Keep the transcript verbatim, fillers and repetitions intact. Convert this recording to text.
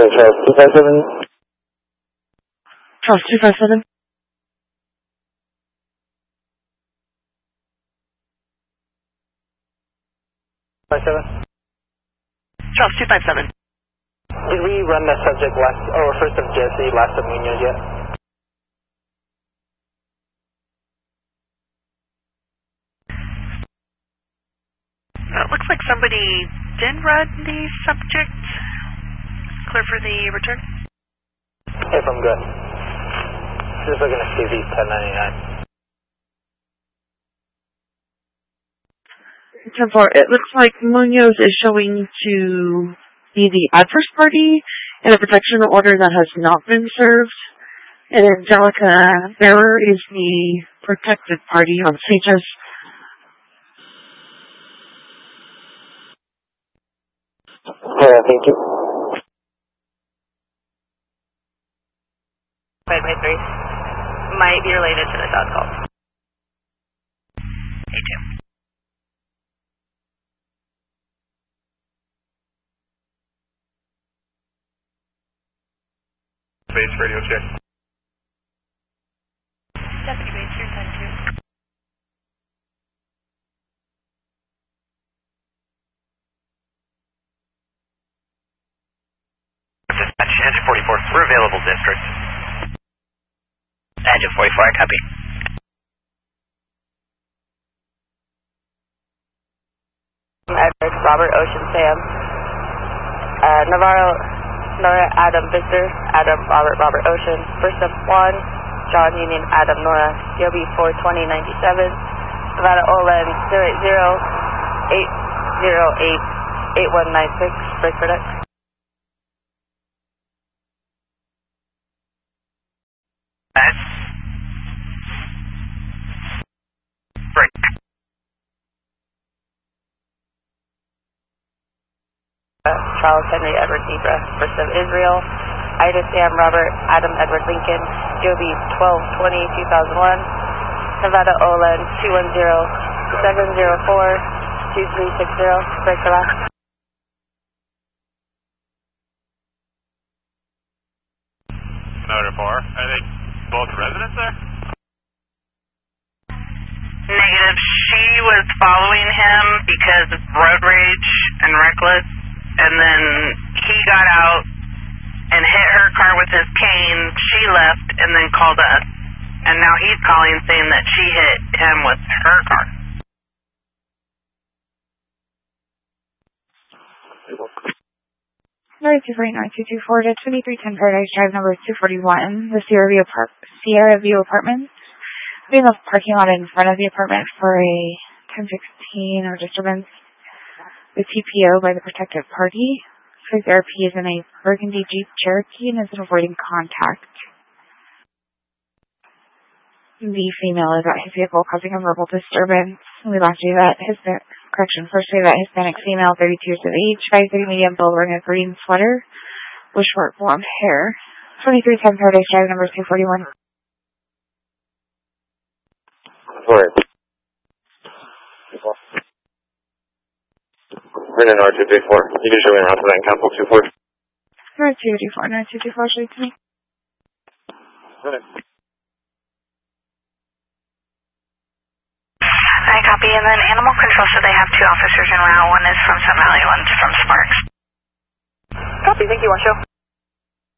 Charles two five seven. Charles two five seven. five seven. Charles two five seven. Did we run the subject last, or first of Jesse, last of Munoz yet? It looks like somebody did run the subject. Clear for the return? If I'm good. Just looking to see these ten ninety-nine. ten four, it looks like Munoz is showing to be the adverse party in a protection order that has not been served. And Angelica Bearer is the protected party on Sages. Yeah, thank you. five by three. Might be related to the dot call. A two. Base radio check. Deputy Base, you're ten two. Dispatch, engine forty-four, we're available, district. Engine forty-four, I copy. Edward, Robert, Ocean, Sam. Uh, Navarro, Nora, Adam, Victor, Adam, Robert, Robert, Ocean. First up one, John, Union, Adam, Nora, D O B four twenty ninety-seven. Nevada, Olen, zero eight zero, eight zero eight, eight one nine six, break for deck. Break. Charles Henry Edward Zebra, First of Israel, Ida Sam Robert Adam Edward Lincoln, D O B twelve twenty two thousand one, Nevada Olen two one zero seven zero four two three six zero, break the last. Motor four, are they both residents there? Negative. She was following him because of road rage and reckless, and then he got out and hit her car with his cane. She left and then called us, and now he's calling saying that she hit him with her car. nine two four nine two two four to twenty-three ten Paradise Drive, number two forty-one, the Sierra View, Apart Sierra View Apartments. We have a parking lot in front of the apartment for a ten sixteen or disturbance with T P O by the protected party. His R P is in a burgundy Jeep Cherokee and is avoiding contact. The female is at his vehicle causing a verbal disturbance. We last day that his correction first day that Hispanic female, thirty-two years of age, five three medium build, wearing a green sweater with short blonde hair. twenty-three ten Paradise Drive, number two forty-one. Sorry. We're in R two two four. You can show me around to that and cancel two four. R two two four, R two two four, show it to me. I copy, and then animal control said they have two officers in route. One is from Sun Valley, one's from Sparks. Copy, thank you, Washoe.